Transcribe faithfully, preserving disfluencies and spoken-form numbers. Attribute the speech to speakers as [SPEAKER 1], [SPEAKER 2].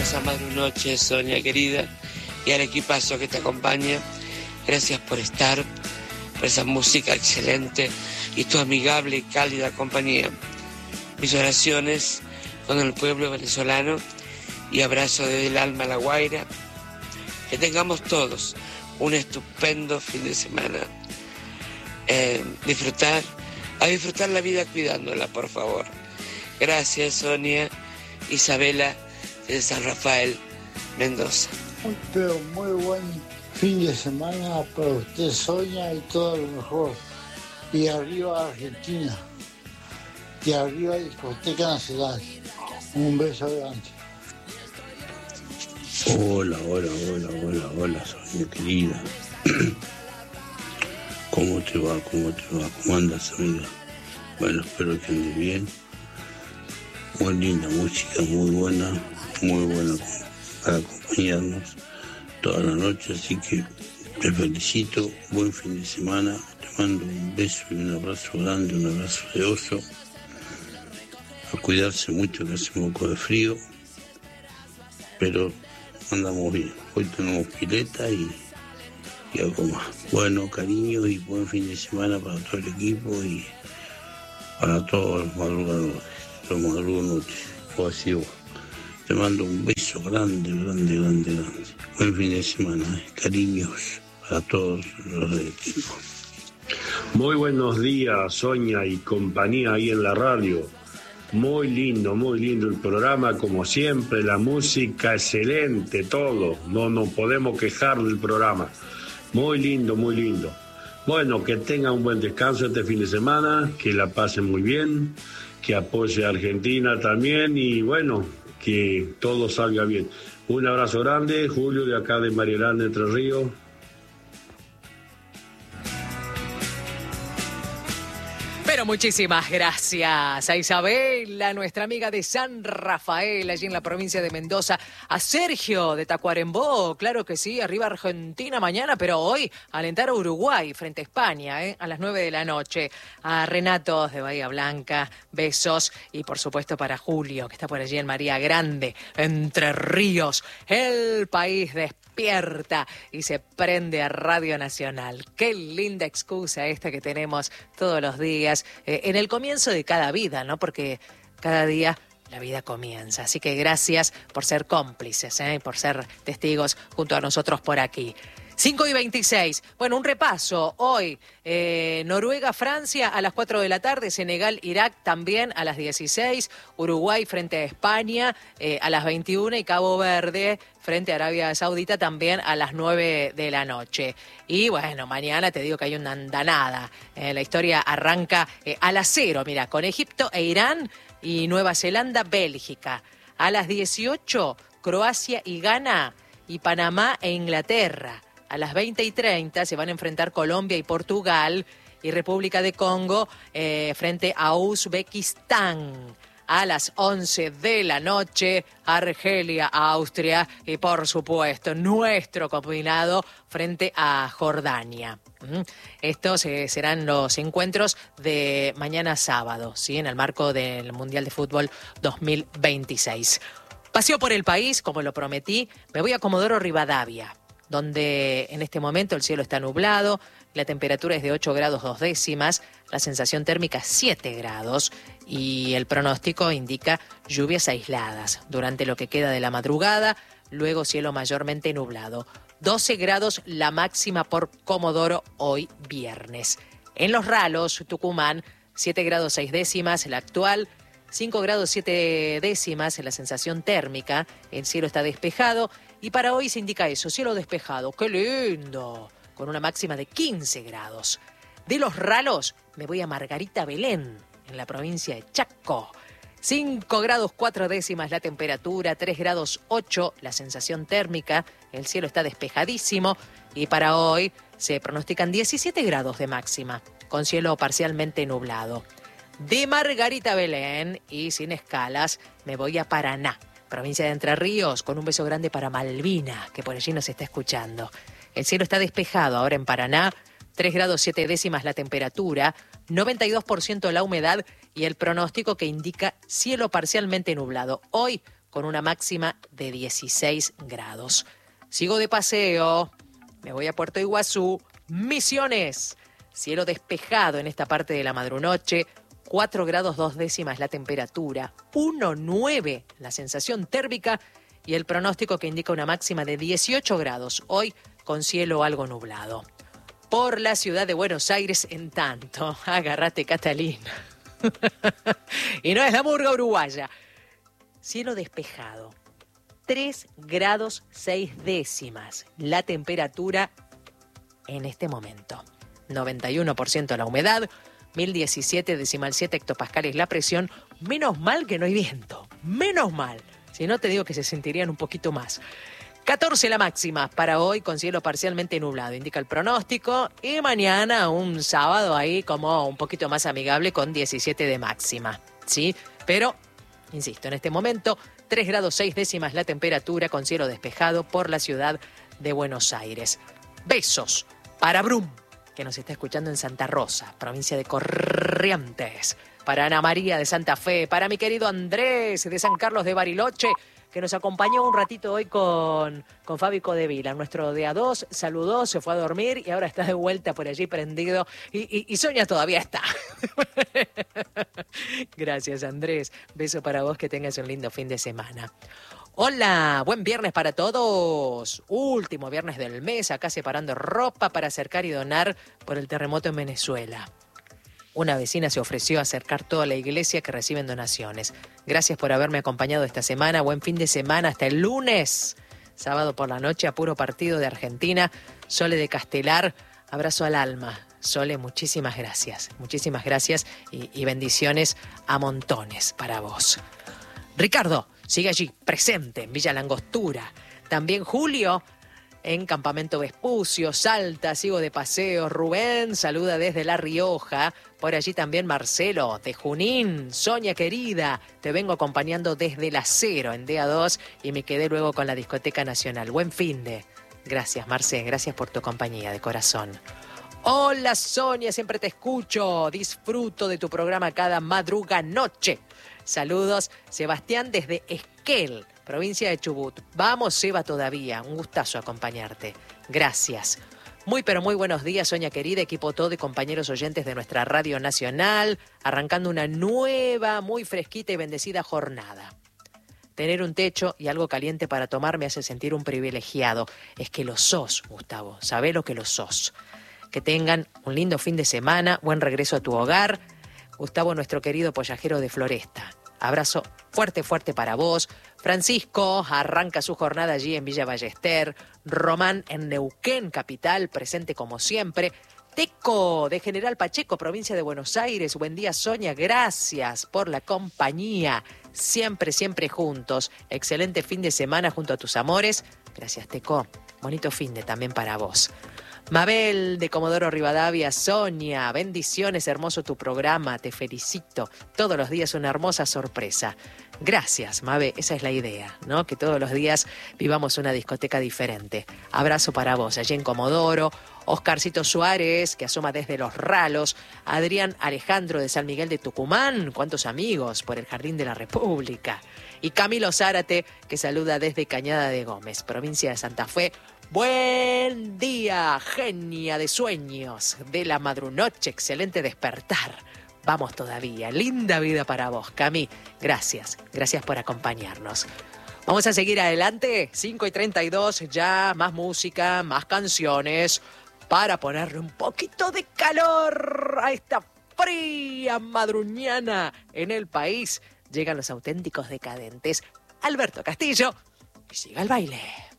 [SPEAKER 1] hermosa madrunoche, Sonia querida, y al equipazo que te acompaña. Gracias por estar, por esa música excelente y tu amigable y cálida compañía. Mis oraciones con el pueblo venezolano y abrazo desde el alma a La Guaira. Que tengamos todos un estupendo fin de semana. Eh, disfrutar, a disfrutar la vida cuidándola, por favor. Gracias, Sonia. Isabela de San Rafael, Mendoza.
[SPEAKER 2] Muy, pero muy buen fin de semana para usted, Sonia, y todo lo mejor. Y arriba Argentina. Y arriba Discoteca Nacional. Un beso grande.
[SPEAKER 3] Hola, hola, hola, hola, hola, Sonia querida. ¿Cómo te va? ¿Cómo te va? ¿Cómo andas, amiga? Bueno, espero que andes bien. Muy linda música, muy buena, muy buena para acompañarnos toda la noche, así que te felicito, buen fin de semana, te mando un beso y un abrazo grande, un abrazo de oso, a cuidarse mucho que hace un poco de frío, pero andamos bien, hoy tenemos pileta y, y algo más. Bueno, cariño y buen fin de semana para todo el equipo y para todos los madrugadores. Madrugo noche, o así vos. Te mando un beso grande, grande, grande, grande. Buen fin de semana, eh. Cariños para todos los del equipo.
[SPEAKER 4] Muy buenos días, Sonia y compañía ahí en la radio. Muy lindo, muy lindo el programa, como siempre, la música excelente, todo. No nos podemos quejar del programa. Muy lindo, muy lindo. Bueno, que tengan un buen descanso este fin de semana, que la pasen muy bien, que apoye a Argentina también y bueno, que todo salga bien. Un abrazo grande, Julio de acá de Marielán, Entre Ríos.
[SPEAKER 5] Pero muchísimas gracias a Isabela, nuestra amiga de San Rafael, allí en la provincia de Mendoza, a Sergio de Tacuarembó, claro que sí, arriba Argentina mañana, pero hoy alentar a Uruguay frente a España, ¿eh? A las nueve de la noche, a Renato de Bahía Blanca, besos, y por supuesto para Julio, que está por allí en María Grande, Entre Ríos, el país despierta y se prende a Radio Nacional. Qué linda excusa esta que tenemos todos los días. Eh, en el comienzo de cada vida, ¿no? Porque cada día la vida comienza. Así que gracias por ser cómplices, ¿eh? Por ser testigos junto a nosotros por aquí. cinco y veintiséis. Bueno, un repaso. Hoy, eh, Noruega-Francia a las cuatro de la tarde, Senegal-Irak también a las dieciséis, Uruguay frente a España eh, a las veintiuna y Cabo Verde frente a Arabia Saudita también a las nueve de la noche. Y bueno, mañana te digo que hay una andanada. Eh, la historia arranca eh, a las cero, mira, con Egipto e Irán y Nueva Zelanda-Bélgica. A las dieciocho, Croacia y Ghana y Panamá e Inglaterra. A las veinte y treinta se van a enfrentar Colombia y Portugal y República de Congo eh, frente a Uzbekistán. A las once de la noche, Argelia, Austria y, por supuesto, nuestro combinado frente a Jordania. Estos eh, serán los encuentros de mañana sábado, ¿sí? En el marco del Mundial de Fútbol dos mil veintiséis. Paseo por el país, como lo prometí, me voy a Comodoro Rivadavia, donde en este momento el cielo está nublado, la temperatura es de ocho grados dos décimas, la sensación térmica siete grados y el pronóstico indica lluvias aisladas durante lo que queda de la madrugada, luego cielo mayormente nublado. doce grados la máxima por Comodoro hoy viernes. En Los Ralos, Tucumán, siete grados seis décimas la actual, cinco grados siete décimas la sensación térmica, el cielo está despejado. Y para hoy se indica eso, cielo despejado. ¡Qué lindo! Con una máxima de quince grados. De Los Ralos me voy a Margarita Belén, en la provincia de Chaco. cinco grados cuatro décimas la temperatura, tres grados ocho la sensación térmica. El cielo está despejadísimo. Y para hoy se pronostican diecisiete grados de máxima, con cielo parcialmente nublado. De Margarita Belén y sin escalas me voy a Paraná, provincia de Entre Ríos, con un beso grande para Malvina, que por allí nos está escuchando. El cielo está despejado ahora en Paraná, tres grados siete décimas la temperatura, noventa y dos por ciento la humedad y el pronóstico que indica cielo parcialmente nublado. Hoy con una máxima de dieciséis grados. Sigo de paseo, me voy a Puerto Iguazú, Misiones. Cielo despejado en esta parte de la madrunoche, cuatro grados dos décimas la temperatura, uno coma nueve la sensación térmica y el pronóstico que indica una máxima de dieciocho grados, hoy con cielo algo nublado. Por la ciudad de Buenos Aires, en tanto, agárrate Catalina. Y no es la murga uruguaya. Cielo despejado, tres grados seis décimas la temperatura en este momento. noventa y uno por ciento la humedad, mil diecisiete decimal siete hectopascales la presión. Menos mal que no hay viento, menos mal. Si no, te digo que se sentirían un poquito más. catorce la máxima para hoy con cielo parcialmente nublado, indica el pronóstico. Y mañana un sábado ahí como un poquito más amigable con diecisiete de máxima, ¿sí? Pero, insisto, en este momento, tres grados seis décimas la temperatura con cielo despejado por la ciudad de Buenos Aires. Besos para Brum, que nos está escuchando en Santa Rosa, provincia de Corrientes. Para Ana María de Santa Fe, para mi querido Andrés de San Carlos de Bariloche, que nos acompañó un ratito hoy con, con Fabi Codevila, nuestro D A dos, saludó, se fue a dormir y ahora está de vuelta por allí prendido. Y, y, y Sonia todavía está. Gracias, Andrés. Beso para vos, que tengas un lindo fin de semana. Hola, buen viernes para todos. Último viernes del mes, acá separando ropa para acercar y donar por el terremoto en Venezuela. Una vecina se ofreció a acercar toda la iglesia que reciben donaciones. Gracias por haberme acompañado esta semana. Buen fin de semana hasta el lunes. Sábado por la noche a puro partido de Argentina. Sole de Castelar, abrazo al alma. Sole, muchísimas gracias. Muchísimas gracias y, y bendiciones a montones para vos. Ricardo sigue allí, presente en Villa Langostura. También Julio en Campamento Vespucio, Salta, sigo de paseo. Rubén saluda desde La Rioja. Por allí también Marcelo de Junín. Sonia querida, te vengo acompañando desde la Cero en D A dos y me quedé luego con la Discoteca Nacional. Buen finde. Gracias, Marce, gracias por tu compañía de corazón. Hola Sonia, siempre te escucho. Disfruto de tu programa cada madruga noche. Saludos, Sebastián desde Esquel, provincia de Chubut. Vamos, Seba, todavía. Un gustazo acompañarte. Gracias. Muy, pero muy buenos días, Sonia querida, equipo todo y compañeros oyentes de nuestra Radio Nacional, arrancando una nueva, muy fresquita y bendecida jornada. Tener un techo y algo caliente para tomar me hace sentir un privilegiado. Es que lo sos, Gustavo. Sabé lo que lo sos. Que tengan un lindo fin de semana, buen regreso a tu hogar. Gustavo, nuestro querido pollajero de Floresta. Abrazo fuerte, fuerte para vos. Francisco arranca su jornada allí en Villa Ballester. Román en Neuquén, capital, presente como siempre. Teco de General Pacheco, provincia de Buenos Aires. Buen día, Sonia. Gracias por la compañía. Siempre, siempre juntos. Excelente fin de semana junto a tus amores. Gracias, Teco. Bonito fin de también para vos. Mabel de Comodoro Rivadavia, Sonia, bendiciones, hermoso tu programa, te felicito. Todos los días una hermosa sorpresa. Gracias, Mabe, esa es la idea, ¿no? Que todos los días vivamos una discoteca diferente. Abrazo para vos, allí en Comodoro. Oscarcito Suárez, que asoma desde Los Ralos. Adrián Alejandro de San Miguel de Tucumán. ¿Cuántos amigos por el Jardín de la República? Y Camilo Zárate, que saluda desde Cañada de Gómez, provincia de Santa Fe. Buen día, genia de sueños, de la madrunoche, excelente despertar. Vamos todavía, linda vida para vos, Cami. Gracias, gracias por acompañarnos. Vamos a seguir adelante, cinco y treinta y dos, ya más música, más canciones, para ponerle un poquito de calor a esta fría madruñana en el país. Llegan los auténticos decadentes. Alberto Castillo, y siga el baile.